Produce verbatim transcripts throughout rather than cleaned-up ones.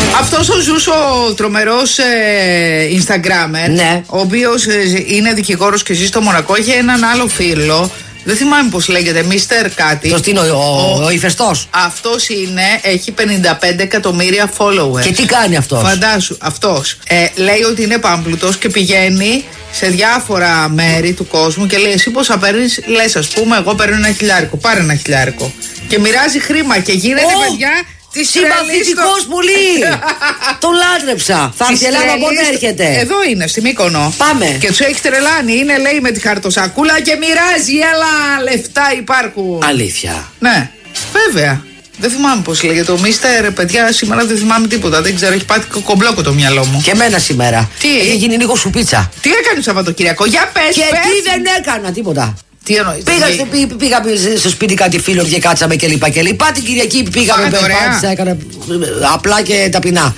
Αυτός ο Ζους, ο τρομερός ε, Instagrammer, ναι. ο οποίος ε, είναι δικηγόρος και ζει στο Μονακό, έχει έναν άλλο φίλο. Δεν θυμάμαι πώς λέγεται, Μίστερ κάτι. Αυτός είναι ο, ο, ο, ο ηφαιστός. Αυτός είναι, έχει πενήντα πέντε εκατομμύρια followers. Και τι κάνει αυτός? Φαντάσου, αυτός ε, λέει ότι είναι πάμπλουτος και πηγαίνει σε διάφορα μέρη του κόσμου και λέει: εσύ πόσα παίρνεις? Λες, ας πούμε, εγώ παίρνω ένα χιλιάρικο. Πάρε ένα χιλιάρικο. Και μοιράζει χρήμα και γίνεται, oh! παιδιά. Συμπαθητικός στο... πολύ! Το λάτρεψα! Θα έρθει η Ελλάδα, πότε έρχεται? Εδώ είναι, στη Μύκονο. Πάμε. Και τους έχει τρελάνει. Είναι, λέει, με τη χαρτοσακούλα και μοιράζει. Έλα, λεφτά υπάρχουν. Αλήθεια? Ναι, βέβαια. Δεν θυμάμαι πώς λέγεται. Το Μίστερ, παιδιά, σήμερα δεν θυμάμαι τίποτα. Δεν ξέρω, έχει πάει κομπλόκο το μυαλό μου. Και εμένα σήμερα. Τι? Έχει γίνει λίγο σουπίτσα. Τι έκανε Σαββατοκύριακο? Για πες, και πες. τι δεν έκανα, τίποτα. Τι εννοείς? Πήγα, πήγα, πήγα στο σπίτι κάτι φίλο και κάτσαμε και λοιπά και λοιπά. Την Κυριακή πήγαμε, περπάτησα, έκανα απλά και ταπεινά.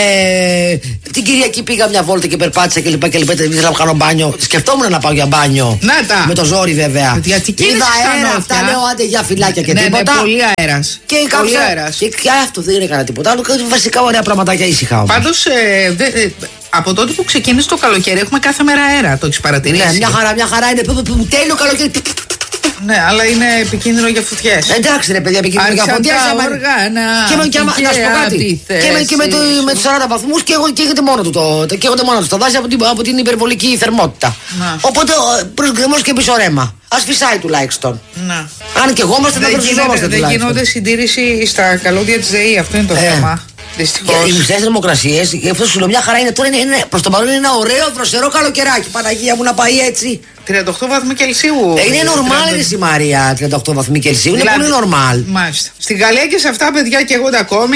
Ε, την Κυριακή πήγα μια βόλτα και περπάτησα και λοιπά και λοιπά. Ήθελα να κάνω μπάνιο. Σκεφτόμουν να πάω για μπάνιο. Να τα. Με το ζόρι βέβαια. Γιατί είδα αέρα, αυτά λέω, άντε για φυλάκια και ναι, τίποτα. Ναι, πολύ αέρας. Και πολύ αέρας. Και, και αυτό δεν έκανα τίποτα άλλο. Βασικά ωραία πραγματάκια ήσυχα όμως. Πάντως ε, δε, ε, από τότε που ξεκίνησε το καλοκαίρι έχουμε κάθε μέρα αέρα. Το έχεις παρατηρήσει? Ναι, μια χαρά, μια χαρά είναι. Τέλειο καλοκαίρι. Ναι, αλλά είναι επικίνδυνο για φωτιές. Εντάξει, ρε παιδιά, επικίνδυνο για φωτιές. Και με, και, να σου πω κάτι. Και, με, και με, το, με τους σαράντα βαθμούς και καίγεται μόνο του το, καίγονται μόνο του τα δάση από την, από την υπερβολική θερμότητα. Να. Οπότε προς γκρεμός και πίσω ρέμα. Ας φυσάει τουλάχιστον. Να. Αν και εγώ είμαστε να προσυζόμαστε τουλάχιστον. Δεν γίνονται συντήρηση στα καλώδια της ΔΕΗ, αυτό είναι το ε. θέμα. Δυστυχώς. Οι μισές θερμοκρασίες, γι' αυτό σου λέω μια χαρά είναι τώρα. Είναι, είναι, προς το παρόν είναι ένα ωραίο δροσερό καλοκαιράκι. Παναγία μου να πάει έτσι. τριάντα οκτώ βαθμοί Κελσίου. Ε, είναι νορμάλ η Μαρία, τριάντα οκτώ βαθμοί Κελσίου. Είναι δηλαδή, πολύ νορμάλ. Μάλιστα. Στην Γαλλία και σε αυτά, παιδιά, καίγονται ακόμη.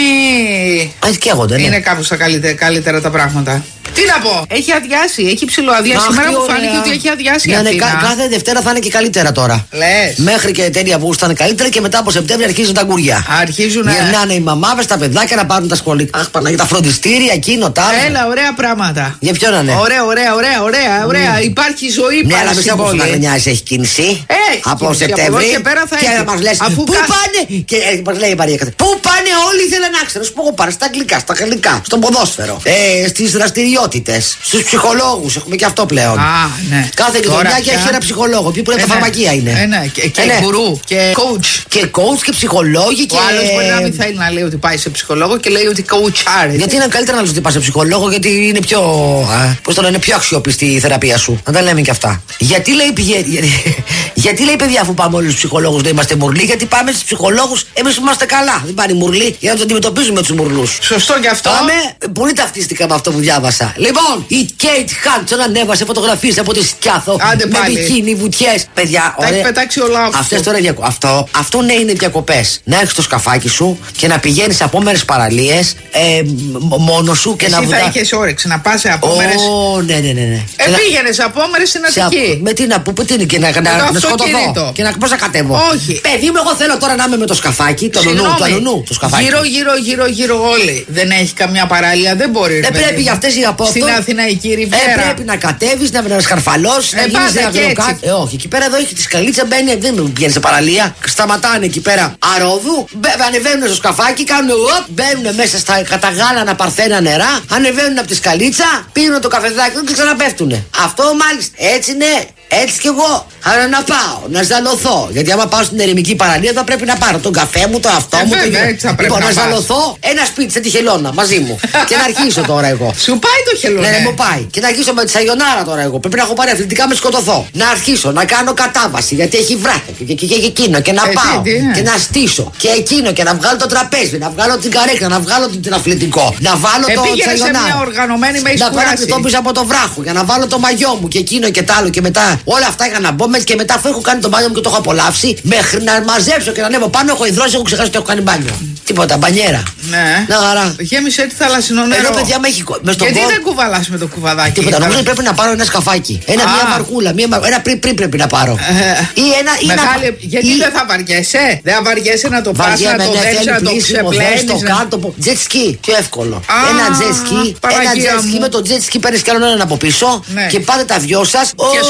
Α, καίγονται, ναι. Είναι κάπως τα καλύτερα, καλύτερα τα πράγματα. Τι να πω, έχει αδειάσει, έχει ψιλοαδειάσει. Σήμερα μου φάνηκε ότι έχει αδειάσει. Ναι, ναι, κα, κάθε Δευτέρα θα είναι και καλύτερα τώρα. Λες. Μέχρι και τέλεια που ήταν καλύτερα και μετά από Σεπτέμβρη αρχίζουν τα γκουριά. Αρχίζουν. Γυρνάνε οι μαμάδες, τα παιδάκια να πάρουν τα σχολικά. Αχ, Παναγία, τα φροντιστήρια, εκείνο, τα άλλα. Έλα, ωραία πράγματα. Για ποιον να είναι? Ωραία, ωραία, ωραία, ωραία. ωραία. Mm. Υπάρχει ζωή πάλι. Ναι, αλλά πιστεύω ότι χρονιάς έχει κινηθεί. Ε, από Σεπτέμβρη. Και πέρα θα και έχει. Μας λες, αφού πού κα... πάνε. Και ε, μας λέει η Μαρία, πού πάνε όλοι, ήθελα να ξέρω. Σου πω εγώ πάρε στα αγγλικά, στα γαλλικά, στο ποδόσφαιρο. Ε, στις δραστηριότητες. Στους ψυχολόγους, έχουμε και αυτό πλέον. Α, ναι. Κάθε γειτονιά και έχει ένα ψυχολόγο. Ποιο πρέπει τα φαρμακεία είναι. Ε, ναι. Και, και ε, γκουρού. Και coach. Και coach και ψυχολόγοι. Και... Ο άλλος μπορεί να μην θέλει να λέει ότι πάει σε ψυχολόγο και λέει ότι coach. Γιατί είναι καλύτερα να λες ότι πάει σε ψυχολόγο, γιατί είναι πιο. Πώς το λένε, πιο αξιόπιστη η θεραπεία σου. Να τα λέμε και αυτά. Γιατί λέει πηγαίνει. Γιατί λέει παιδιά, αφού πάμε όλοι στους ψυχολόγους να είμαστε μουρλοί, γιατί πάμε στους ψυχολόγους, εμείς είμαστε καλά. Δεν πάνε οι μουρλοί για να τους αντιμετωπίζουμε τους μουρλούς. Σωστό και αυτό. Πάμε, πολύ ταυτίστηκα με αυτό που διάβασα. Λοιπόν, η Κέιτ Χάντσον ανέβασε φωτογραφίες από τη Σκιάθο. Άντε με πάλι. μπικίνι, βουτιές. Παιδιά, τα έχει πετάξει ο λαός. Αυτές τώρα διακο... αυτό, αυτό ναι είναι διακοπές. Να έχεις το σκαφάκι σου και να πηγαίνεις σε απόμερες παραλίες ε, μόνος σου και εσύ να βουτά. Εσύ θα είχες όρεξη να πας σε απόμερες. Ω, ναι, ναι, ναι. ναι. Ε, πήγαινες απόμερες στην Αττική. Με τι να πω, τι είναι και να, να, να σκοτωθώ. Και να πώς να κατέβω. Όχι. Παιδί μου, εγώ θέλω τώρα να είμαι με το σκαφάκι, το νονού, το νονού, το σκαφάκι. Γύρω, γύρω, γύρω, γύρω όλοι. Δεν έχει καμιά παραλία, δεν μπορεί. Δεν πρέπει για αυτές οι απόφτω. Στην Αθηναϊκή Ριβιέρα. Ε, πρέπει να κατέβεις, να, να σκαρφαλώσεις, ε, να γίνεις ένα γλυκάκι. Ε, όχι, εκεί πέρα εδώ έχει τη σκαλίτσα, μπαίνει, δεν πηγαίνει σε παραλία. Σταματάνε εκεί πέρα αρόδου, μπε, ανεβαίνουν στο σκαφάκι, κάνουν οπ, μπαίνουν μέσα στα καταγάλανα παρθένα νερά, ανεβαίνουν από τη σκαλίτσα, πίνουν το καφεδάκι και ξαναπέφτουν. Αυτό μάλιστα, έτσι ναι. Έτσι κι εγώ. Άρα να πάω, να ζαλωθώ. Γιατί άμα πάω στην ερημική παραλία θα πρέπει να πάρω τον καφέ μου, το αυτό ε, μου. Βέβαια, το... Λοιπόν, να, να ζαλωθώ ένα σπίτι σε τη χελώνα μαζί μου. Και να αρχίσω τώρα εγώ. Σου πάει το χελώνα. Ναι, ναι, μου πάει. Και να αρχίσω με τη σαγιονάρα τώρα εγώ. Πρέπει να έχω πάρει αθλητικά με σκοτωθώ. Να αρχίσω να κάνω κατάβαση γιατί έχει βράχια και, και, και, και εκείνο. Και να ε, πάω τι, τι, ναι. Και να στήσω. Και εκείνο και να βγάλω το τραπέζι, να βγάλω την καρέκλα, να βγάλω την αθλητικό. Να βάλω ε, το σαγιονάρα. Σε μια οργανωμένη με να πάω πίσω από το βράχο για να βάλω το μαγιό μου και εκείνο και τ' άλλο και μετά όλα αυτά για να μπω μέσα και μετά αφού έχω κάνει το μπάνιο μου και το έχω απολαύσει, μέχρι να μαζέψω και να ανέβω πάνω, έχω υδρώσει, έχω ξεχάσει ότι έχω κάνει μπάνιο. Τίποτα, μπανιέρα. Ναι. Να χαρά. Γέμισε έτσι θαλασσινό νερό. Εδώ παιδιά με έχει. Γιατί κο... δεν κουβαλάς με το κουβαδάκι. Τίποτα, νομίζω ότι πρέπει να πάρω ένα σκαφάκι. Ένα, ah. μια βαρκούλα, μια, ένα πριν, πριν πρέπει να πάρω. Ε, ή ένα. Ή μεγάλη... να... Γιατί ή... δεν θα βαριέσαι. Δεν θα βαριέσαι να το πας, να το δέξεις, να το ξεπλένεις. Το κάτω. Jet ski, πιο εύκολο. Ah, ένα jet ski. Ένα jet ski με το jet ski παίρνεις κι άλλον έναν από πίσω και πάτε τα δυο σας.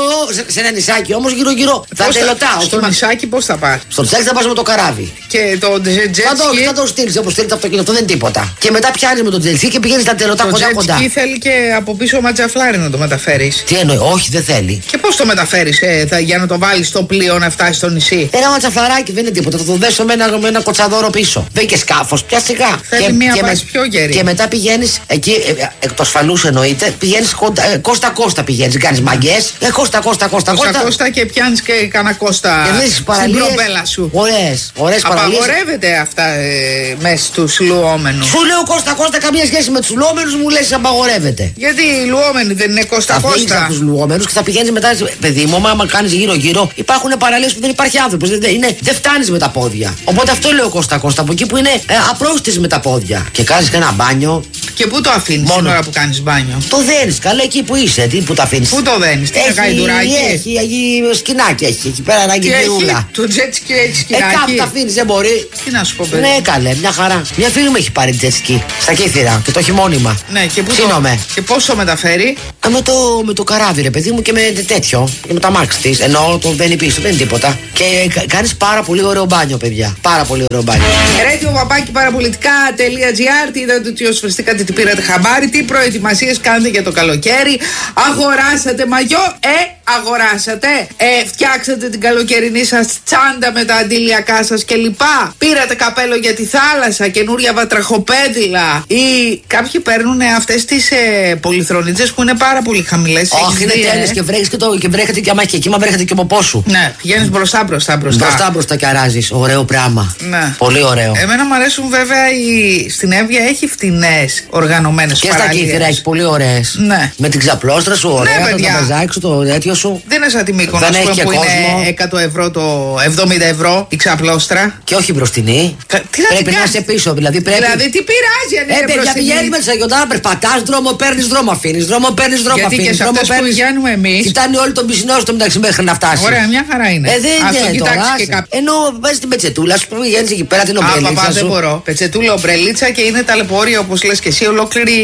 σε, σε ένα νησάκι όμως γύρω-γύρω. Θα τελωτά. Στο νησάκι πώς θα πας? Στο νησάκι θα πας με το καράβι. Και το jet ski. Θα το στείλεις όπως στείλει το αυτοκίνητο, αυτό δεν είναι τίποτα. Και μετά πιάνεις με το jet ski και πηγαίνεις τα τελωτά κοντά-κοντά. Το jet ski θέλει και από πίσω ματζαφλάρι να το μεταφέρεις. Τι εννοεί, όχι δεν θέλει. Και πώς το μεταφέρεις ε, θα, για να το βάλεις στο πλοίο να φτάσει στο νησί? Ένα ματζαφλαράκι δεν είναι τίποτα. Θα το δέσω με ένα, με ένα κοτσαδόρο πίσω. Δεν και σκάφος, πια σιγά. Θέλει και, μία και βάση με, πιο γερή. Και μετά πηγαίνεις εκεί, ε, εκ του ασφαλούς εννοείται, πηγαίνεις ε, κόστα-κόστα πηγαίνεις. Κάνεις μαγκές, ε, κόστα, κόστα, κόστα, κόστα. Κόστα και πιάνεις και κανένα κόστα στην προπέλα σου. Ωραίες, ωραίες παραλίες. Απαγορεύεται αυτά ε, μέσα στους λουόμενους. Σου λέω κόστα, κόστα, καμία σχέση με τους λουόμενους, μου λες απαγορεύεται. Γιατί οι λουόμενοι δεν είναι κόστα, κόστα. Θα φύγεις από τους λουόμενους και θα πηγαίνεις μετά, παιδί μου, άμα κάνεις γύρω-γύρω, υπάρχουν παραλίες που δεν υπάρχει άνθρωπος. Δεν, είναι, δεν φτάνεις με τα πόδια. Οπότε αυτό λέω κόστα, κόστα, από εκεί που είναι ε, απρόστης με τα πόδια. Και κάνεις και ένα μπάνιο. Και πού το αφήνεις την ώρα που κάνεις μπάνιο? Το δένεις, καλά εκεί που είσαι, τι που το αφήνεις. Πού το δένεις, τι είναι γαϊδουράκι? Έχει, έχει σκηνάκι, έχει εκεί πέρα ένα γυρούλα. Το jet ski έχει σκηνάκι. Ε, κάπου τα αφήνεις, δεν μπορεί. Τι να σου πω, παιδί. Ναι, καλέ, μια χαρά. Μια φίλη μου έχει πάρει jet ski στα Κύθυρα και το έχει μόνιμα. Ναι, και πού το, και πώς το μεταφέρει? Ε, με, το, με το καράβι, ρε παιδί μου, και με τέτοιο. Και με τα μάξι της. Ενώ το μπαίνει πίσω, δεν είναι τίποτα. Και κάνεις πάρα πολύ ωραίο μπάνιο, παιδιά. Πάρα πολύ ωραίο μπάνιο. Radio παπάκι παραπολιτικά.gr. Τι είδατε ότι osφρεστήκατε, τι πήρατε χαμπάρι, τι προετοιμασίες κάνετε για το καλοκαίρι? Αγοράσατε μαγιό? Ε, αγοράσατε. Ε, φτιάξατε την καλοκαιρινή σας τσάντα με τα αντιλιακά σας κλπ. Πήρατε καπέλο για τη θάλασσα, καινούρια βατραχοπέδιλα. Ή κάποιοι παίρνουν αυτές τις ε, πολυθρονίτσες που είναι πάρα πολύ χαμηλές. Όχι, είναι τέλειες και βρέχεις και, το, και βρέχεται και άμα έχει και κύμα, βρέχεται και από σου. Ναι, πηγαίνεις μπροστά, μπροστά, μπροστά. Μπροστά, μπροστά και αράζεις. Ωραίο πράγμα. Ναι. Πολύ ωραίο. Εμένα μου αρέσουν βέβαια οι... στην Εύβοια έχει φτηνές οργανωμένες παραλίες. Και στα Κύθυρα έχει πολύ ωραίες. Ναι. Με την ξαπλώστρα σου, ωραία, ναι, το τραπεζάκι σου, το τέτοιο σου. Δεν είναι σαν τη Μύκονο που κόσμο. Είναι εκατό ευρώ το εβδομήντα ευρώ η ξαπλώστρα. Και όχι μπροστινή. Κα... Τι πρέπει να είσαι πίσω, δηλαδή πρέπει. Δηλαδή τι πειράζει αν είναι μπροστινή. Πηγαίνεις με τις αγιοντάρα, περπατάς δρόμο, παίρνεις δρόμο, αφήνεις δρόμο, παίρνεις δρόμο, γιατί αφήνεις δρόμο. Γιατί και σε αυτές που πηγαίνουμε εμείς. Κοιτάνε όλοι τον πισινό στο μεταξύ μέχρι να φτάσει. Ωραία, μια χαρά είναι. Ε, δεν είναι τώρα. Ενώ βάζεις την πετσετούλα σου, πηγαίνεις εκεί πέρα την ομπρελίτσα. Α, δεν μπορώ. Πετσετούλα, ομπρελίτσα και είναι ταλαιπωρία όπως λες και εσύ, ολόκληρη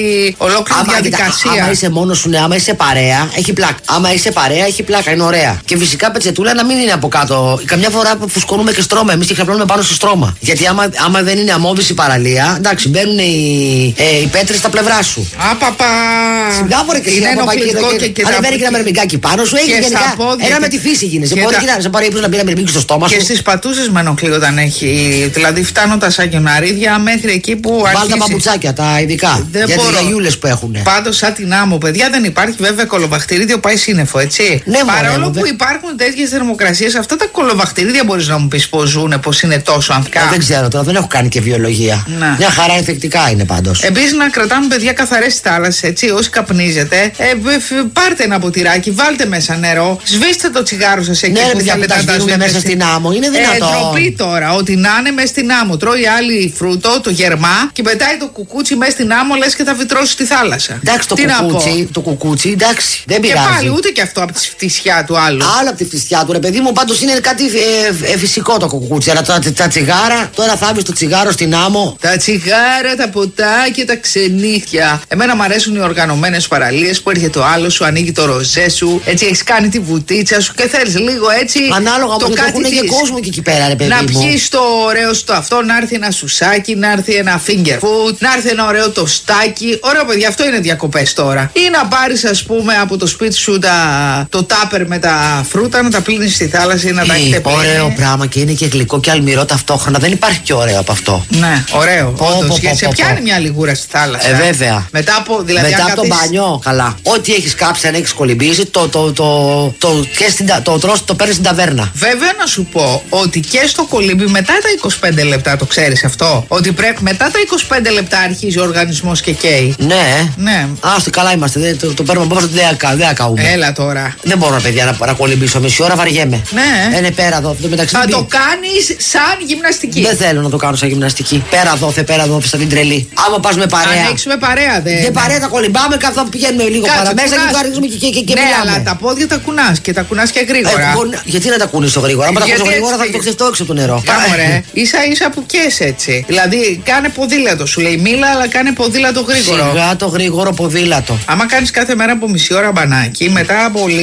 διαδικασία. Άμα είσαι μόνος σου, ναι, άμα είσαι παρέα, έχει πλάκα. Άμα είσαι παρέα, έχει πλάκα, είναι ωραία. Και φυσικά πετσετούλα να μην είναι από κάτω. Καμιά φορά φουσκώνουμε και στρώμα. Εμείς και ξαπλώνουμε πάνω στο στρώμα. Γιατί άμα, άμα δεν είναι αμμώδης η παραλία, εντάξει, μπαίνουν οι, ε, οι πέτρες στα πλευρά σου. Α, παπά. Συντάφορε και είναι ενοχλητικό και, και, και ανεβαίνει και ένα μερμηγκάκι πάνω σου. Έχει γενικά. Ένα με τη φύση γίνεσαι. Μπορεί να σε πάρει ύπνο να μπει ένα μερμήγκι στο στόμα σου. Και στις πατούσες με ενοχλεί όταν έχει. Δηλαδή φτάνοντας σαν γιοναρίδια μέχρι εκεί που αρχίζει. Βάλ τα παπουτσάκια, τα ειδικά. Δεν για τις γιαγιούλες που έχουν. Πάντως σαν την άμμο, παιδιά, δεν υπάρχει βέβαια κολοβακτηρίδιο, πάει σύννεφο, έτσι. Ναι, παρόλο μωρέ, που υπάρχουν τέτοιες θερμοκρασίες, αυτά τα κολοβακτηρίδια μπορείς να μου πεις πώς ζουνε, πώς είναι τόσο ανθικά. Δεν ξέρω τώρα, δεν έχω κάνει και βιολογία. Να. Μια χαρά ενθεκτικά είναι πάντως. Επίσης να κρατάμε, παιδιά, καθαρές τις θάλασσες, έτσι. Όσοι καπνίζετε, ε, πάρτε ένα ποτηράκι, βάλτε μέσα νερό, σβήστε το τσιγάρο σας εκεί. Ναι, που παιδιά, θέλετε να τα σβήνουμε μέσα στην άμμο. Είναι δυνατόν. Ε, ντροπή τώρα, ότι να είναι μέσα στην άμμο. Τρώει άλλη φρούτο, το γερμά, και πετάει το κουκούτσι μέσα στην άμμο, λες και θα βυτρώσει τη θάλασσα. Εντάξει, το κουκούτσι, το κουκούτσι, εντάξει, δεν πειράζει. Και πάλι ούτε και αυτό από τη φτισιά του άλλου. Άλλο από τη φτισιά του, ρε παιδί μου, πάντως είναι κάτι ε, ε, φυσικό το κουκούτσι. Αλλά τα, τα, τα τσιγάρα, τώρα θα βρει το τσιγάρο στην άμμο. Τα τσιγάρα, τα ποτά και τα ξενύχια. Εμένα μου αρέσουν οι οργανωμένες παραλίες που έρχεται ο άλλος σου, ανοίγει το ροζέ σου, έτσι έχεις κάνει τη βουτίτσα σου και θέλεις λίγο έτσι. Ανάλογα το με το έχουν και κόσμο και εκεί πέρα, ρε παιδί να μου. Να πιεις το ωραίο στο αυτό, να έρθει ένα σουσάκι, να έρθει ένα finger food, να έρθει ένα ωραίο τοστάκι. Ωραίο, παιδιά, αυτό είναι διακοπές τώρα. Ή να πάρεις, ας πούμε, από το σπίτι σου τα, το τάπερ με τα φρούτα, να τα πλύνεις στη θάλασσα ή να τα έχετε πλύνει. Ωραίο πράγμα και είναι και γλυκό και αλμυρό ταυτόχρονα. Δεν υπάρχει πιο ωραίο από αυτό. Ναι, ωραίο. Πω, όντως, πω, γιατί πω, σε πω, πιάνει πω. μια λιγούρα στη θάλασσα. Ε, βέβαια. Μετά από, δηλαδή, Μετά αν από το καθίσεις... μπανιό, καλά. Ό,τι έχεις κάψει, αν έχεις κολυμπήσει, το, το, το, το, και στην, το, το, το παίρνεις στην ταβέρνα. Βέβαια, να σου πω ότι και στο κολύμπι μετά τα είκοσι πέντε λεπτά, το ξέρεις αυτό. Ότι πρέπει μετά τα είκοσι πέντε λεπτά αρχίζει ο οργανισμός και καίει. Ναι. Ναι. Άστο, καλά είμαστε. Δεν, το, το παίρνουμε από αυτό, δεν ακαούμε. Έλα τώρα. Δεν μπορώ, παιδιά, να παρακολυμπήσω μισή ώρα, βαριέμαι. Ναι. Είναι πέρα εδώ. Το μεταξύ θα το κάνεις σαν γυμναστική. Δεν θέλω να το κάνω σαν γυμναστική. Πέρα δόθε, πέρα δόθε, σαν την τρελή. Άμα πας με παρέα. Ανοίξουμε παρέα, δεν. Δεν παρέα, τα κολυμπάμε, καθόλου πηγαίνουμε λίγο παραμέσα και το αργήσουμε και, και, και ναι, μιλάμε. αλλά τα πόδια τα κουνάς και τα κουνάς και γρήγορα. Ε, γιατί να τα κουνείς το γρήγορα. Αν τα κουνήσω γρήγορα θα το ξεφτώ έξω από το νερό. Κάμωρε, ίσα ίσα που κες έτσι. Δηλαδή κάνε ποδήλατο, σου λέει μίλα, αλλά κάνε ποδήλατο γρήγορο. Σιγά το γρήγορο ποδήλατο. Άμα κάνεις κάθε μέρα από μισή ώρα μπανάκι, μετά από λίγο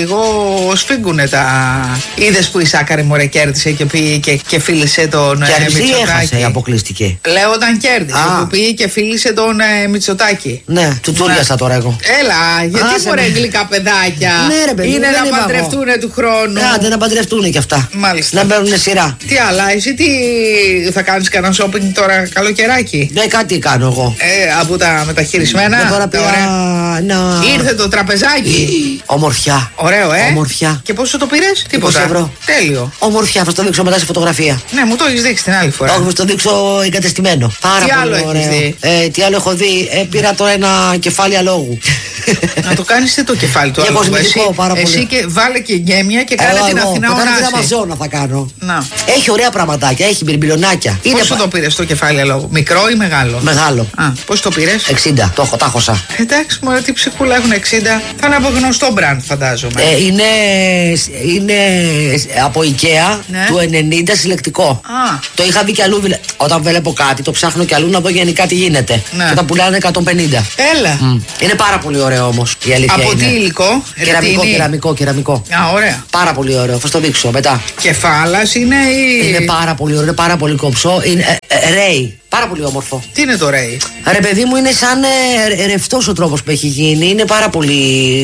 λίγο σφίγγουνε τα. Είδες που η Σάκαρη μωρέ κέρδισε και πήγε και, και φίλησε τον Μητσοτάκη. Μητσοτάκη. Έχασε, αποκλείστηκε. Λέω όταν κέρδισε, Α. που πήγε και φίλησε τον ε, Μητσοτάκη. Ναι, του τσούριασα τώρα εγώ. Έλα, γιατί Άσε μωρέ με. Γλυκά παιδάκια. Ναι, ρε παιδί, είναι να παντρευτούν του χρόνου. Άντε να παντρευτούν κι αυτά. Μάλιστα. Να μπαίνουν σειρά. Τι άλλα, εσύ τι θα κάνεις κανένα shopping τώρα καλοκαιράκι? Ναι, κάτι κάνω εγώ. Ε, από τα μεταχειρισμένα. Ναι, τώρα πήρα να... Ήρθε το τραπεζάκι. Ομορφιά. Ωραίο, ε. Ομορφιά. Και πόσο το πήρες? Τίποτα. Ευρώ. Τέλειο. Ομορφιά, θα το δείξω μετά σε φωτογραφία. Ναι, μου το έχεις δείξει την άλλη φορά. Όχι, θα το δείξω εγκατεστημένο. Πάρα τι πολύ άλλο ωραίο. Έχεις δει? Ε, τι άλλο έχω δει? Ε, πήρα τώρα ένα κεφάλι αλόγου. Να το κάνεις τι το κεφάλι του αλόγου. Εσύ, εσύ και βάλε και γέμια και κάνε την Αθηνά ονάση. Την Αμαζόνα θα κάνω. Να. Έχει ωραία πραγματάκια, έχει μπιρμπιλονάκια. Πόσο πα... το πήρες το κεφάλι αλόγου? Μικρό ή μεγάλο? Μεγάλο. Α, πώς το πήρες? εξήντα. Το έχω, τάχωσα. Εντάξει, μωρέ, τι ψυχούλα έχουν εξήντα. Θα είναι από γνωστό μπραντ, φαντάζομαι. Ε, είναι, είναι από IKEA, ναι. Του ενενήντα συλλεκτικό. Α. Το είχα δει κι αλλού. Όταν βλέπω κάτι, το ψάχνω κι αλλού να δω γενικά τι γίνεται. Ναι. Και τα πουλάνε εκατόν πενήντα. Έλα. Mm. Είναι πάρα πολύ ωραίο όμως. Η αλήθεια από είναι. τι υλικό? Κεραμικό, κεραμικό, κεραμικό. Α, ωραία. Πάρα πολύ ωραίο. Θα το δείξω μετά. Κεφάλας είναι ή. Είναι πάρα πολύ ωραίο, είναι πάρα πολύ κομψό. Είναι ε, ε, ρέι. Πάρα πολύ όμορφο. Τι είναι το ρέι? Ρε παιδί μου, είναι σαν ε, ρευστός ο τρόπος που έχει γίνει. Είναι πάρα πολύ.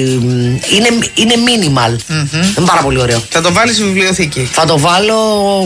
Είναι, είναι minimal. Mm-hmm. Είναι πάρα πολύ ωραίο. Θα το βάλεις στη βιβλιοθήκη? Θα το βάλω.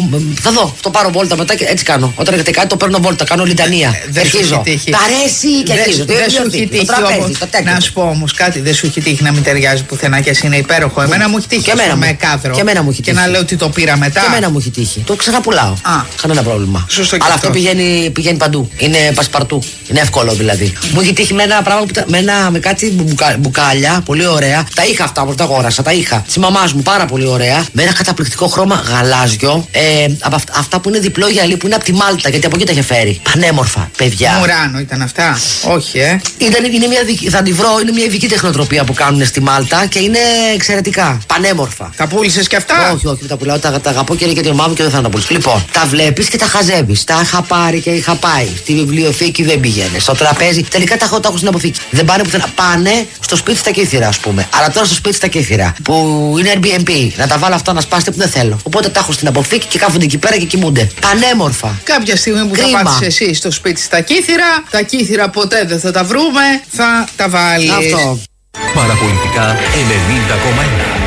Θα δω. Το πάρω βόλτα μετά και έτσι κάνω. Όταν έχετε κάτι, το παίρνω βόλτα. Κάνω λιτανία. Δεν αρχίζω. Τα αρέσει και αρχίζω. Δεν σου έχει τύχει όμως. Να σου πω όμως κάτι. Δεν σου έχει τύχει να μην ταιριάζει πουθενά και εσύ είναι υπέροχο. Εμένα μου έχει τύχει. Και εμένα με κάδρο. Και εμένα μου έχει τύχει. Και να λέω ότι το πήρα μετά. Και εμένα μου έχει τύχει. Το ξαναπουλάω. Κανένα πρόβλημα. Σωστό. Αλλά αυτό πηγαίνει, πηγαίνει παντού. Είναι πασπαρτού. Είναι εύκολο δηλαδή. Μου είχε τύχει με ένα πράγμα που, με, ένα, με κάτι μπουκα, μπουκάλια. Πολύ ωραία. Τα είχα αυτά που τα αγόρασα. Τα είχα. Τη μαμά μου πάρα πολύ ωραία. Με ένα καταπληκτικό χρώμα γαλάζιο. Ε, από αυτά, αυτά που είναι διπλό γυαλί που είναι από τη Μάλτα. Γιατί από εκεί τα είχε φέρει. Πανέμορφα. Παιδιά. Μουράνο ήταν αυτά. Όχι, ε. Ήταν, είναι μια, θα τη βρω. Είναι μια ειδική τεχνοτροπία που κάνουν στη Μάλτα και είναι εξαιρετικά. Πανέμορφα. Τα πούλησες και αυτά? Όχι, όχι. Τα πουλάω. Τα, τα αγαπώ και είναι και την ομάδα μου και δεν θα τα πουλήσω. Λοιπόν, τα βλέπει και τα χαζεύει. Τα είχα πάρει και είχα πάει. Στη βιβλιοθήκη δεν πηγαίνει. Στο τραπέζι. Τελικά τα έχω, τα έχω στην αποθήκη. Δεν πάνε πουθενά. Πάνε στο σπίτι στα Κύθυρα, α πούμε. Αλλά τώρα στο σπίτι στα Κύθυρα που είναι Airbnb. Να τα βάλω αυτά να σπάσετε που δεν θέλω. Οπότε τα έχω στην αποθήκη και κάθονται εκεί πέρα και κοιμούνται. Πανέμορφα. Κάποια στιγμή που Κρίμα. Θα πάτσεις εσύ στο σπίτι στα Κύθυρα, τα Κύθυρα ποτέ δεν θα τα βρούμε. Θα τα βάλεις. Αυτό. Παραπολιτικά ενενήντα κόμμα ένα.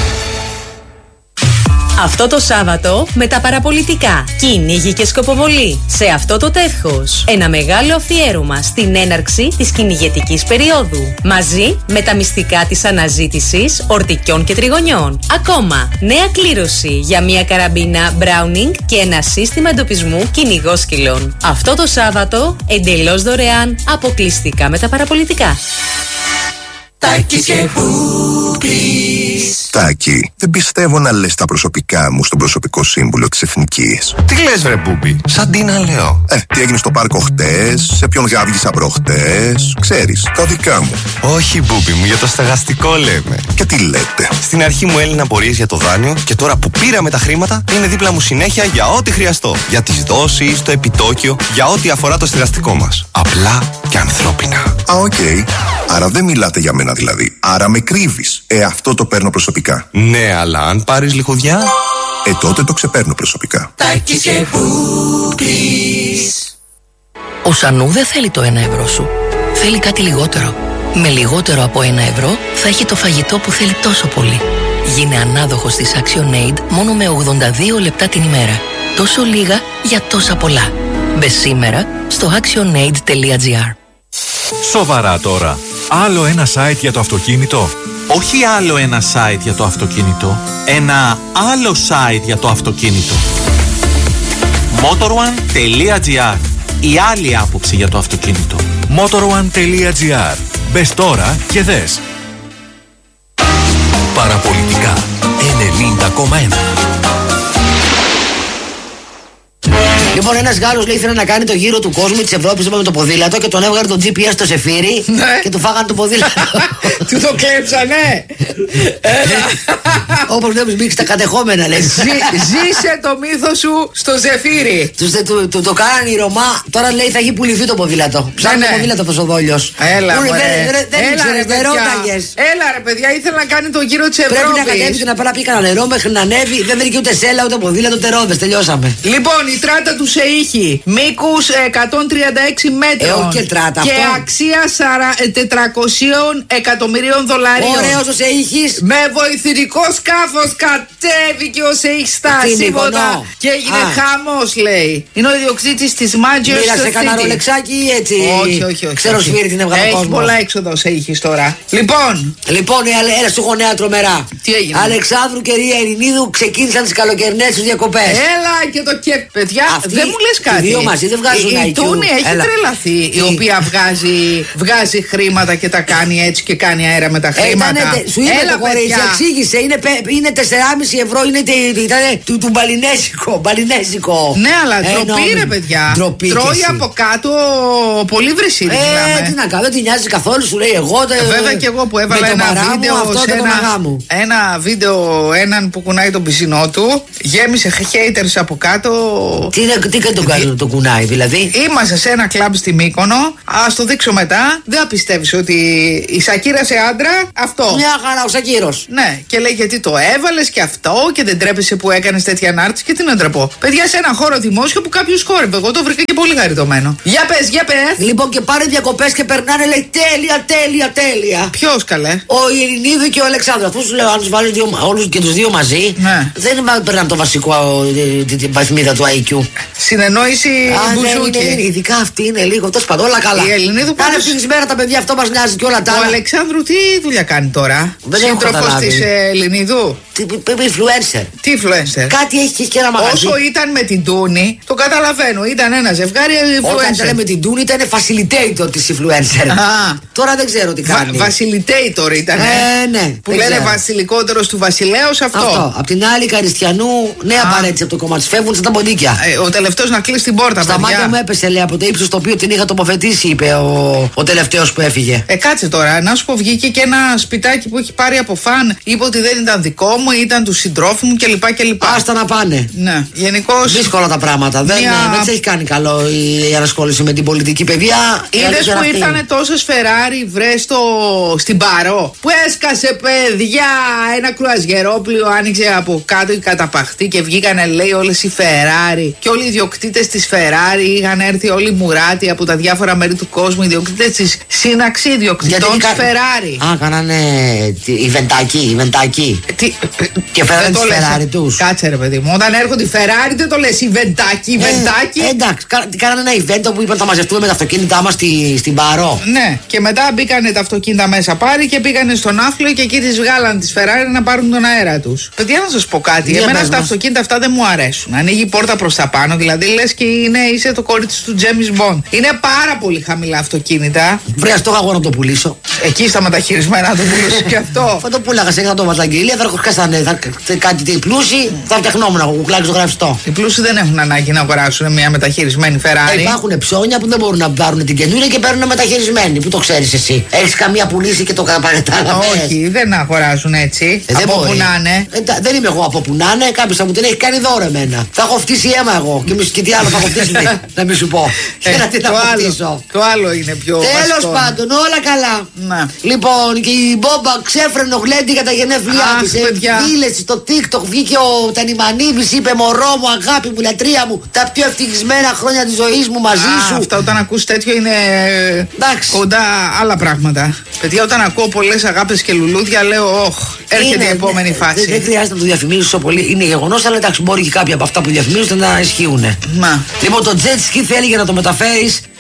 Αυτό το Σάββατο με τα παραπολιτικά, κυνήγι και σκοποβολή σε αυτό το τεύχος. Ένα μεγάλο αφιέρωμα στην έναρξη της κυνηγετικής περίοδου. Μαζί με τα μυστικά της αναζήτησης ορτικιών και τριγωνιών. Ακόμα, νέα κλήρωση για μια καραμπίνα Browning και ένα σύστημα εντοπισμού κυνηγόσκυλων. Αυτό το Σάββατο εντελώς δωρεάν, αποκλειστικά με τα παραπολιτικά. Τάκης και Μπούπης. Τάκη, δεν πιστεύω να λες τα προσωπικά μου στον προσωπικό σύμβουλο της Εθνικής. Τι λες βρε Μπούπη, σαν τι να λέω. Ε, τι έγινε στο πάρκο χτες, σε ποιον γάβγισα προχτές, ξέρεις, τα δικά μου. Όχι Μπούπη μου, για το στεγαστικό λέμε. Και τι λέτε. Στην αρχή μου έλυναν απορίες για το δάνειο και τώρα που πήραμε τα χρήματα είναι δίπλα μου συνέχεια για ό,τι χρειαστώ. Για τις δόσεις, το επιτόκιο, για ό,τι αφορά το στεγαστικό μας. Απλά και ανθρώπινα. Α, οκ. Okay. Άρα δεν μιλάτε για μένα δηλαδή. Άρα με κρύβεις. Ε, αυτό το παίρνω προσωπικά. Ναι, αλλά αν πάρεις λιχουδιά. Ε, τότε το ξεπαίρνω προσωπικά. Τάκης και Μπούπης. Ο Σανού δεν θέλει το ένα ευρώ σου. Θέλει κάτι λιγότερο. Με λιγότερο από ένα ευρώ θα έχει το φαγητό που θέλει τόσο πολύ. Γίνε ανάδοχος της ActionAid μόνο με ογδόντα δύο λεπτά την ημέρα. Τόσο λίγα για τόσα πολλά. Μπε σήμερα στο actionaid τελεία gr. Σοβαρά τώρα. Άλλο ένα site για το αυτοκίνητο. Όχι άλλο ένα site για το αυτοκίνητο. Ένα άλλο site για το αυτοκίνητο. motorone τελεία gr. Η άλλη άποψη για το αυτοκίνητο. motorone τελεία gr. Μπες τώρα και δες. Παραπολιτικά ενενήντα κόμμα ένα. Λοιπόν, ένας Γάλλος λέει ήθελε να κάνει το γύρο του κόσμου της Ευρώπης με το ποδήλατο και τον έβγαλε το τζι πι ες στο Ζεφύρι και του φάγανε το ποδήλατο. Του το κλέψανε. Όπως βλέπεις, μπήκε στα κατεχόμενα, λέει. Ζήσε το μύθο σου στο Ζεφύρι. Του το κάνανε οι Ρωμά. Τώρα λέει θα έχει πουληθεί το ποδήλατο. Ψάχνει το ποδήλατο αυτός ο δόλιος. Έλα, δεν ήξερες, δεν ρώταγες. Έλα, ρε παιδιά, ήθελα να κάνει το γύρο της Ευρώπης. Πρέπει να κατέβει και να πάει να πει κανένα νερό μέχρι να ανέβει. Δεν βρήκε ούτε σέλα, ούτε ποδήλατο, ούτε ρόδες. Τελειώσαμε. Λοιπόν, η τράτα του σε ήχη. Μήκους εκατόν τριάντα έξι μέτρων. Ε, όχι και τράτα, και αυτό. αξία τετρακόσιων εκατομμυρίων δολαρίων. Ωραίος ο σε ήχης. Με βοηθητικό σκάφος κατέβηκε ο σε ήχης στα σύμβολα. Και έγινε χαμός, λέει. Είναι ο ιδιοκτήτης της Manchester City. Μοίρασε κανένα ρολεξάκι ή έτσι. Όχι, όχι, όχι. Ξέρω σφύρι την έβγαλε κόσμο. Έχει πολλά έξοδο σε ήχης τώρα. Λοιπόν. Λοιπόν, έλα σου έχω νέα τρομερά. Τι έγινε. Αλεξάνδρου και Ρία Ειρηνίδου ξεκίνησαν τις καλοκαιρινές τους διακοπές. Έλα και το και. Παιδιά, Αυτή, δεν μου λες κάτι. Οι δύο μαζί δεν βγάζουν η, η Τούνη έχει Έλα. τρελαθεί. Η οποία βγάζει, βγάζει χρήματα και τα κάνει έτσι και κάνει αέρα με τα χρήματα. Ήτανε, σου είπε Έλα, το κορίτσι, παιδιά. εξήγησε. Είναι, είναι τέσσερα κόμμα πέντε ευρώ, είναι ήτανε, του, του μπαλινέζικο. Μπαλινέζικο. Ναι, αλλά ε, ντροπή ρε παιδιά. Ντροπή Τρώει από κάτω πολύ βρυσίδι. Ε, τι να κάνω, δεν την νοιάζει καθόλου, σου λέει εγώ. Τε, Βέβαια και εγώ που έβαλα ένα βίντεο μου, σε ένα, ένα βίντεο έναν που κουνάει τον πισινό του. Γέμισε haters από κάτω. Τι, τι κάνει το, κάνει, το κουνάει δηλαδή. Είμαστε σε ένα κλαμπ στη Μύκονο. Α το δείξω μετά. Δεν πιστεύει ότι η Σακύρα σε άντρα αυτό. Μια χαρά ο Σακύρος. Ναι, και λέει γιατί το έβαλε και αυτό και δεν τρέπεσαι που έκανε τέτοια ανάρτηση και τι να τρεπώ. Παιδιά, σε ένα χώρο δημόσιο που κάποιο χόρευε. Εγώ το βρήκα και πολύ χαριτωμένο. Για πε, για πε. Λοιπόν, και πάνε διακοπές και περνάνε, λέει τέλεια, τέλεια, τέλεια. Ποιο καλέ. Ο Ειρηνίδου και ο Αλεξάνδρου. Αυτού του λέω, αν του βάλει όλου και του δύο μαζί, ναι. δεν περνάνε το βασικό, την βαθμίδα του άι κιου. Συνεννόηση μπουζούκι. Ναι, ναι, ειδικά αυτή είναι λίγο. Τόσο πάντων, όλα καλά. Η Ελληνίδου κάνε αυτή τη μέρα τα παιδιά, αυτό μα νοιάζει και όλα τα άλλα. Ο Αλεξάνδρου τι δουλειά κάνει τώρα. Σύντροφο τη Ελληνίδου. Τι influencer. Τι influencer. Κάτι έχει και ένα μαγαζί. Όσο ήταν με την Τούνη, το καταλαβαίνω. Ήταν ένα ζευγάρι influencer. Όταν ήταν με την Τούνη ήταν facilitator τη influencer. Α, τώρα δεν ξέρω τι κάνει. Βα, facilitator ήταν. Ε, ναι. Που λένε βασιλικότερο του βασιλέω αυτό. Αυτό. Απ' την άλλη, Καριστιανού, νέα παρέτηση από το κόμμα τη. Φεύγουν σαν τα ποντίκια. Ε, ο τελευταίο να κλείσει την πόρτα. Στα μάτια μου έπεσε, λέει, από το ύψο το οποίο την είχα τοποθετήσει, είπε ο, ο τελευταίο που έφυγε. Ε, κάτσε τώρα, να σου πω, βγήκε και ένα σπιτάκι που έχει πάρει από φαν. Είπε ότι δεν ήταν δικό μου, ήταν του συντρόφου μου κλπ. Άστα να πάνε. Ναι, γενικώς. Δύσκολα τα πράγματα. Μια... Δεν, δεν της έχει κάνει καλό η ανασχόληση με την πολιτική παιδεία. Είδες που ήρθανε τόσες Φεράρι, βρε στο... στην Παρό. Που έσκασε, παιδιά, ένα κρουαζιερόπλοιο, άνοιξε από κάτω η καταπαχτή και βγήκανε, λέει, όλες οι Φεράρι. Και όλοι οι ιδιοκτήτες της Φεράρι είχαν έρθει, όλοι οι μουράτοι από τα διάφορα μέρη του κόσμου, οι ιδιοκτήτες της σύναξη ιδιοκτητών της Φεράρι. Α, κάνανε ιβεντάκι, ιβεντάκι. Τι... Και φέρανε τη Φεράρι τους. Κάτσε ρε παιδί μου, όταν έρχονται οι Φεράρι δεν το λες ιβεντάκι, ιβεντάκι. Ε, εντάξει, κάνανε ένα event που είπαν θα μαζευτούμε με τα αυτοκίνητά μας στη, στην Παρό. Ναι, και μετά μπήκανε τα αυτοκίνητα μέσα πάρει και πήγανε στον Άφλο και εκεί τις βγάλαν τις Φεράρι να πάρουν τον αέρα τους. Παιδιά, να σας πω κάτι, για εμένα τα αυτοκίνητα αυτά δεν μου αρέσουν. Ανοίγει η πόρτα προς τα πάνω, δηλαδή λες και είναι, είσαι το κορίτσι του James Bond. Είναι πάρα πολύ χαμηλά αυτοκίνητα. Βρέα το αγώνα να το πουλήσω. Εκεί στα μεταχειρισμένα να το πουλήσω και αυτό. Θα το πουλάγα σε ένα το βαταγγελία, θα έρχομαι κάτι οι πλούσιοι, θα φτιαχνόμουν εγώ κουκλάκι στο γραφιστό. Οι πλούσιοι δεν έχουν ανάγκη να αγοράσουν μια μεταχειρισμένη Ferrari. Ε, υπάρχουν ψώνια που δεν μπορούν να πάρουν την καινούρια και παίρνουν μεταχειρισμένη. Πού το ξέρεις εσύ. Έχεις καμία πουλήσει και το κατάλαβες. Όχι, δεν αγοράζουν έτσι. Ε, από που να είναι. Ε, δεν είμαι εγώ από που να είναι. Κάποιος θα μου την έχει κάνει δώρο εμένα. Θα έχω φτύσει αίμα εγώ. Και, μη, και τι άλλο θα έχω φτύσει. Να μην σου πω. Ε, να τι θα το, το άλλο είναι πιο. Τέλος πάντων, όλα καλά. Να. Λοιπόν, και η Μπόμπα ξέφρενο γλέντι για τα γενέθλιά της. Δήλεση στο TikTok βγήκε ο Τανιμανίδης, είπε μωρό μου, αγάπη μου, λατρεία μου, τα πιο ευτυχισμένα χρόνια της ζωής μου μαζί Α, σου. αυτά όταν ακούς τέτοιο είναι εντάξει. Κοντά άλλα πράγματα. Παιδιά, όταν ακούω πολλές αγάπες και λουλούδια λέω όχ, έρχεται είναι, η επόμενη ναι, φάση. Δεν, δεν χρειάζεται να το διαφημίσεις τόσο πολύ, είναι γεγονός, αλλά εντάξει, μπορεί και κάποια από αυτά που διαφημίζονται να ισχύουν. Μα. Λοιπόν, το jet ski θέλει για να το μεταφέρεις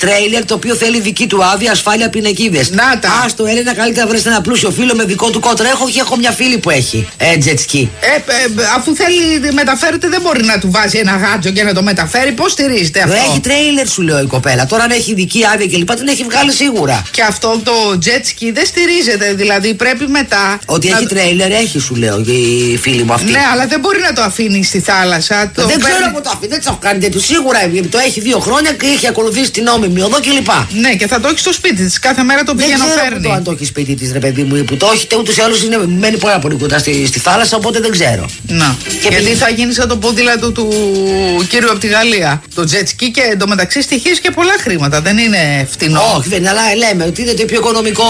τρέιλερ το οποίο θέλει δική του άδεια, ασφάλεια, πινακίδες. Να τα. Άστο, Έλενα, καλύτερα βρέστε ένα πλούσιο φίλο με δικό του κότρα. Έχω και έχω μια φίλη που έχει ε, jet ski. Ε, ε, αφού θέλει μεταφέρεται, δεν μπορεί να του βάζει ένα γάτζο και να το μεταφέρει. Πώς στηρίζεται αυτό? Έχει τρέιλερ, σου λέω η κοπέλα. Τώρα αν έχει ειδική άδεια και λοιπά, την έχει βγάλει σίγουρα. Και αυτό το jet ski δεν στηρίζεται. Δηλαδή πρέπει μετά. Ότι να... έχει τρέιλερ, έχει, σου λέω η φίλη μου αυτή. Ναι, αλλά δεν μπορεί να το αφήνει στη θάλασσα. Το δεν παίρνει... ξέρω από το αφήνει, δεν τη έχω κάνει τέτοιο. Σίγουρα το έχει δύο χρόνια και έχει ακολουθήσει την νόμιμη οδό κλπ. Ναι, και θα το έχει στο σπίτι τη. Κάθε μέρα το πηγαίνω φέρνει. Δεν ξέρω αν το έχει σπίτι τη, ρε παιδί μου, ή που το έχει, ούτε ή άλλω μένει πάρα πολύ κοντά στη, στη θάλασσα, οπότε δεν ξέρω. Να. Και γιατί πήγε... θα γίνει σαν το ποδήλατο του κύριου από τη Γαλλία. Το jet ski και εντωμεταξύ στοιχίζει και πολλά χρήματα. Δεν είναι φτηνό. Όχι, δεν είναι, αλλά λέμε ότι είναι το πιο οικονομικό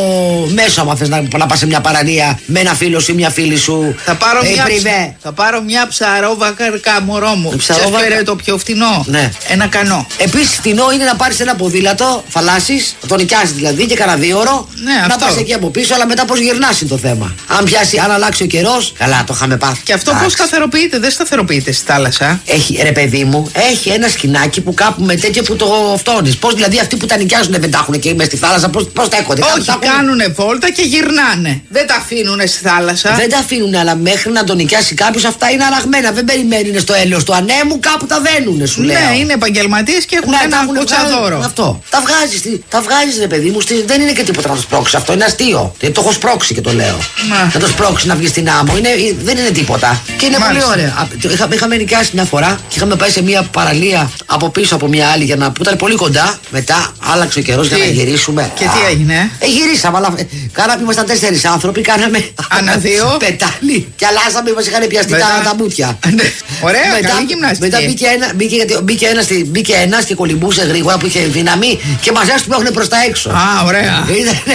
μέσο. Αν θε να, να πα σε μια παραλία με ένα φίλο σου ή μια φίλη σου. Θα πάρω, ε, μια, ψ... θα πάρω μια ψαρόβακα μωρό μου. Ψαρόβακα... το πιο φτηνό. Ναι. Ένα κανό. Επίση, φτηνό είναι να πάρει ένα ποδήλατο, θαλάσσι, το νοικιάσει δηλαδή και κανένα δύο ώρο. Ναι, να πα εκεί από πίσω, αλλά μετά πώ γυρνά είναι το θέμα. Αν πιάσει, αν αλλάξει ο καιρό, καλά το είχαμε πάθει. Και αυτό πώ σταθεροποιείται, δεν σταθεροποιείται στη θάλασσα. Έχει, ρε παιδί μου, έχει ένα σκηνάκι που κάπου με τέτοιο που το φτώνει. Πώ δηλαδή αυτοί που τα νοικιάζουν δεν τα έχουν και μέσα στη θάλασσα, πώ τα έχονται. Όχι, τα κάνουνε βόλτα και γυρνάνε. Δεν τα αφήνουν στη θάλασσα. Δεν τα αφήνουν, αλλά μέχρι να τον νοικιάσει κάποιο αυτά είναι αραγμένα. Δεν περιμένουν στο έλεος του ανέμου, κάπου τα δένουν, σου λέω. Ναι, είναι επαγγελματίε και έχουν ναι, ένα κοτσαδόρο. Αυτό. Τα βγάζει, τα βγάζεις, ρε παιδί μου, στη, δεν είναι και τίποτα να το σπρώξει. Αυτό είναι αστείο. Το έχω σπρώξει και το λέω. Να, να το σπρώξει να βγει στην άμμο. Είναι, δεν είναι τίποτα. Και είναι Μάλιστα. πολύ ωραία. Είχα, είχαμε νοικιάσει μια φορά και είχαμε πάει σε μια παραλία από πίσω από μια άλλη για να, που ήταν πολύ κοντά. Μετά άλλαξε ο καιρό για να γυρίσουμε. Και τι έγινε? Ε, γυρίσαμε, αλλά κάναμε, ήμασταν τέσσερις άνθρωποι, κάναμε. Ανά δύο. Πετάλι. Και αλλάζαμε, μα είχαν πιαστεί τα, τα μπουτια. Ωραία, μετά, καλή γυμναστική. Μετά μπήκε ένα, μπήκε, μπήκε ένας, μπήκε ένας και κολυμπούσε γρήγορα που είχε δύναμη και μαζεύει που έχουν προ τα έξω. Α, ωραία.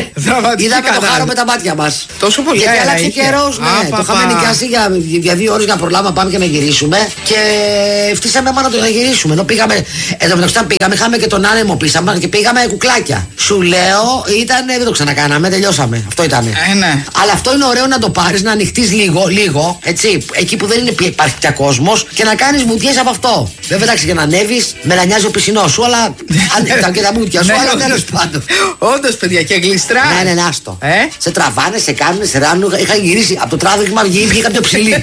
Είδαμε το χάρο με τα μάτια μα. Τόσο πολύ. Γιατί άλλαξε καιρό, ναι. Το είχαμε νοικιάσει για, για δύο ώρε για να προλάβουμε να πάμε και να γυρίσουμε. Και φτύσαμε μόνο το να γυρίσουμε. Ενώ πήγαμε, εδώ μεταξύ πήγαμε, είχαμε και τον άνεμο πίσω μα και πήγαμε κουκλάκια. Σου λέω, ήταν, δεν το ξανακάναμε, τελειώσαμε. Αυτό ήταν. Ε, ναι. Αλλά αυτό είναι ωραίο να το πάρει, να ανοιχτεί λίγο, λίγο, έτσι, εκεί που δεν είναι, υπάρχει πια κόσμο και να κάνει βουτιές από αυτό. Βέβαια, εντάξει, για να ανέβει, μελανιάζει ο πισινό σου, αλλά ανοιχτά και τα μπουτια σου, αλλά τέλο πάντων. Όντω, παιδιά, και γλιστρά. Ναι, ναι, άστο. Ε? Σε τραβάνε, σε κάνουν, σε ράνουν. Είχα γυρίσει από το τράβηγμα, βγήκα πιο ψηλή.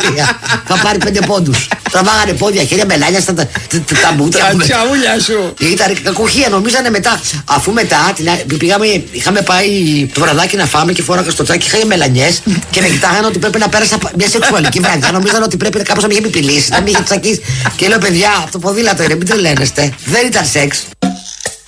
Θα πάρει πέντε πόντου. Τραβάγανε πόδια, χέρια, μελάνια στα τα μπουτια. Τα τσαούλια σου. Ήταν κακουχία, νομίζανε μετά. Αφού μετά πήγαμε, είχαμε πάει το βραδάκι να φάμε και φόραγα στο τσάκι, είχα μελανιές και με κοιτάγανε ότι πρέπει να πέρασα μια σεξουαλική βραδιά. Νομίζανε ότι πρέπει κάπως να με είχε επιπηλήσει, να με είχε τσακίσει. Και λέω, παιδιά, αυτό το ποδήλατο είναι, μην τρελαίνεστε. Δεν ήταν σεξ.